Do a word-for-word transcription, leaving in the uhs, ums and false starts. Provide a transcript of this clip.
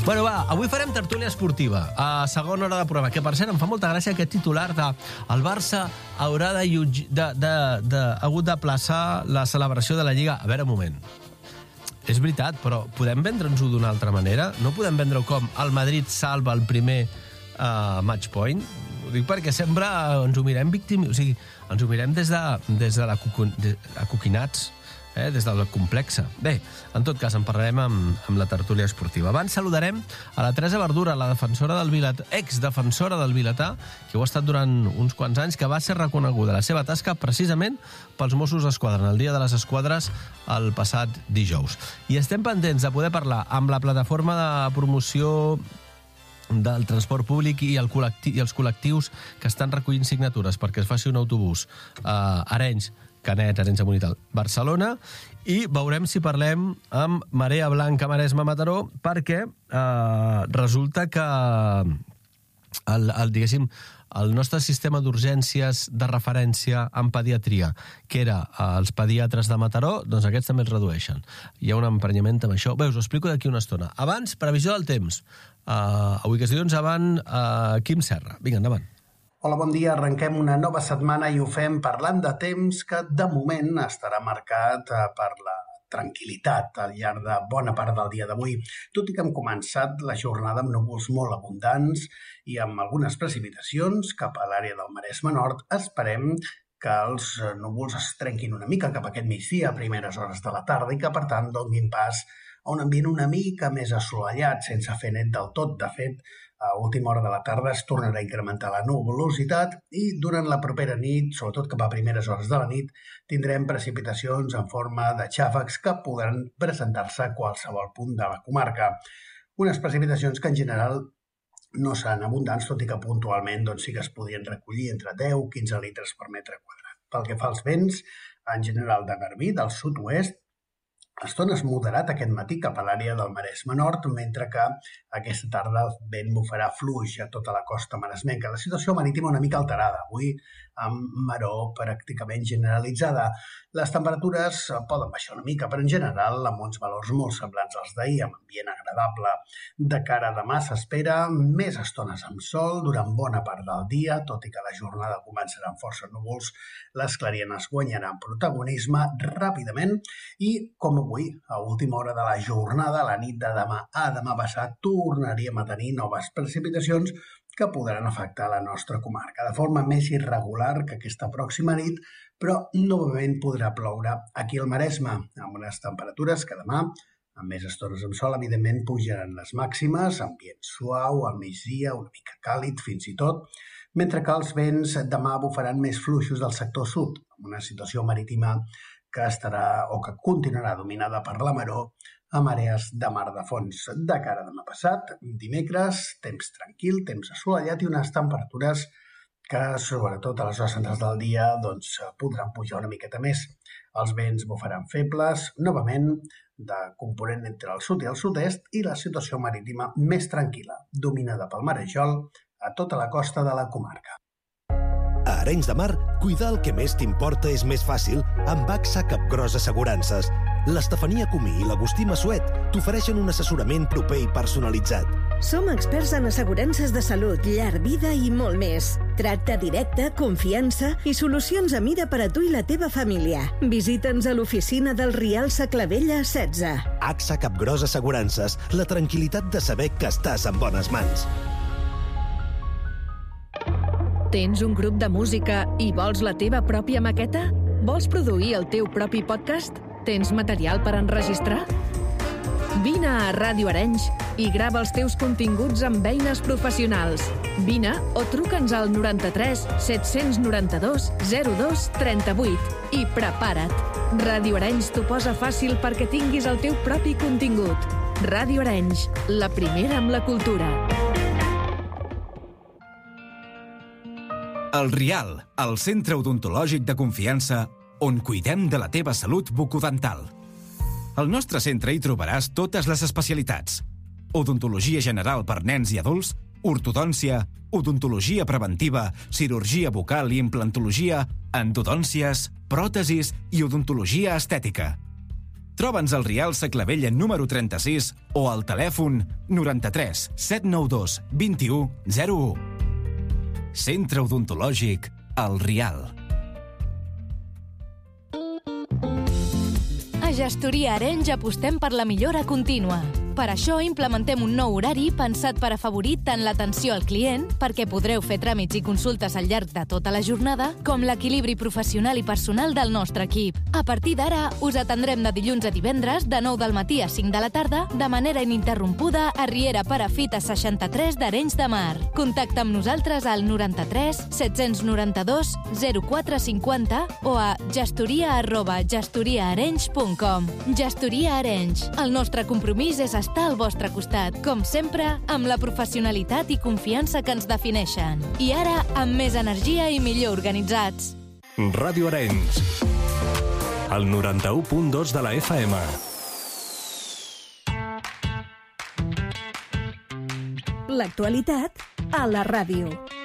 Bueno, va, avui farem tertúlia esportiva a segona hora de programa, que per cert em fa molta gràcia aquest titular de el Barça haurà de, de, de, de, hagut d'aplaçar la celebració de la Lliga. A veure, un moment. És veritat, però podem vendre'ns-ho d'una altra manera? No podem vendre-ho com el Madrid salva el primer uh, match point? Ho dic perquè sempre ens ho mirem víctim... O sigui, ens ho mirem des de, des de la cucu, de, acoquinats, eh, des del complexe. Bé, en tot cas, en parlarem amb, amb la tertúlia esportiva. Abans saludarem a la Teresa Verdura, la defensora del Vilatà, ex-defensora del Vilatà, que ho ha estat durant uns quants anys, que va ser reconeguda la seva tasca precisament pels Mossos d'Esquadra, en el Dia de les Esquadres, el passat dijous. I estem pendents de poder parlar amb la plataforma de promoció del transport públic i, el col·lecti i els col·lectius que estan recollint signatures perquè es faci un autobús a Arenys, Canet, Arenys de Munt i tal, Barcelona, i veurem si parlem amb Marea Blanca Maresme Mataró, perquè eh, resulta que el, el, diguéssim, el nostre sistema d'urgències de referència en pediatria, que era els pediatres de Mataró, doncs aquests també els redueixen. Hi ha un emprenyament amb això. Bé, us ho explico d'aquí una estona. Abans, previsió del temps. Uh, avui que és dilluns, avant uh, Quim Serra. Vinga, endavant. Hola, bon dia. Arrenquem una nova setmana i ho fem parlant de temps que, de moment, estarà marcat uh, per la tranquil·litat al llarg de bona part del dia d'avui, tot i que hem començat la jornada amb núvols molt abundants i amb algunes precipitacions cap a l'àrea del Maresme Nord. Esperem que els núvols es trenquin una mica cap a aquest migdia a primeres hores de la tarda i que, per tant, donin pas a un ambient una mica més assolellat, sense fer net del tot. De fet, a última hora de la tarda es tornarà a incrementar la nuvolositat i durant la propera nit, sobretot cap a primeres hores de la nit, tindrem precipitacions en forma de xàfecs que podran presentar-se a qualsevol punt de la comarca. Unes precipitacions que en general no seran abundants, tot i que puntualment doncs, sí que es podien recollir entre deu i quinze litres per metre quadrat. Pel que fa als vents, en general de garbí, del sud-oest, a estones moderat aquest matí cap a l'àrea del Maresme Nord, mentre que aquesta tarda el vent bufarà fluix a tota la costa maresmenca. La situació marítima una mica alterada, avui amb maror pràcticament generalitzada. Les temperatures poden baixar una mica, però en general amb uns valors molt semblants als d'ahir, amb ambient agradable. De cara a demà s'espera més estones amb sol durant bona part del dia, tot i que la jornada començarà amb força núvols, les clarianes guanyaran protagonisme ràpidament i, com avui, a última hora de la jornada, la nit de demà a demà passat, tornaríem a tenir noves precipitacions que podran afectar la nostra comarca de forma més irregular que aquesta pròxima nit, però novament podrà ploure aquí al Maresme, amb unes temperatures que demà, amb més estones amb sol, evidentment pujaran les màximes, ambient suau, al migdia, una mica càlid fins i tot, mentre que els vents demà bufaran més fluixos del sector sud, amb una situació marítima que estarà o que continuarà dominada per la maror amb àrees de mar de fons. De cara a demà passat, dimecres, temps tranquil, temps assolellat i unes temperatures que, sobretot a les hores centrals del dia, doncs, podran pujar una miqueta més. Els vents bufaran febles, novament, de component entre el sud i el sud-est, i la situació marítima més tranquil·la, dominada pel marejol a tota la costa de la comarca. A Arenys de Mar, cuidar el que més t'importa és més fàcil amb A X A Capgròs Assegurances. L'Estefania Comí i l'Agustí Massuet t'ofereixen un assessorament proper i personalitzat. Som experts en assegurances de salut, llar, vida i molt més. Tracte directe, confiança i solucions a mida per a tu i la teva família. Visita'ns a l'oficina del Rial Saclavella setze. A X A Capgròs Assegurances, la tranquil·litat de saber que estàs en bones mans. Tens un grup de música i vols la teva pròpia maqueta? Vols produir el teu propi podcast? Tens material per enregistrar? Vine a Ràdio Arenys i grava els teus continguts amb eines professionals. Vine o truca'ns al noranta-tres set-cents noranta-dos zero dos trenta-vuit i prepara't. Ràdio Arenys t'ho posa fàcil perquè tinguis el teu propi contingut. Ràdio Arenys, la primera amb la cultura. El Rial, el centre odontològic de confiança on cuidem de la teva salut bucodental. Al nostre centre hi trobaràs totes les especialitats. Odontologia general per nens i adults, ortodòncia, odontologia preventiva, cirurgia bucal i implantologia, endodòncies, pròtesis i odontologia estètica. Troba'ns al Rial Saclavella número trenta-sis o al telèfon noranta-tres set nou dos vint u zero u. Centre Odontològic El Rial. A Gestoria Arenys apostem per la millora contínua. Per això implementem un nou horari pensat per afavorir tant l'atenció al client, perquè podreu fer tràmits i consultes al llarg de tota la jornada, com l'equilibri professional i personal del nostre equip. A partir d'ara, us atendrem de dilluns a divendres, de nou del matí a cinc de la tarda, de manera ininterrompuda a Riera Perafita seixanta-tres d'Arenys de Mar. Contacta amb nosaltres al noranta-tres set-cents noranta-dos zero quatre cinquanta o a gestoria arroba gestoriaarenys punt com. Gestoria Arenys. El nostre compromís és estar al vostre costat, com sempre, amb la professionalitat i confiança que ens defineixen. I ara, amb més energia i millor organitzats. Ràdio Arenys, el noranta-u punt dos de la F M. L'actualitat a la ràdio.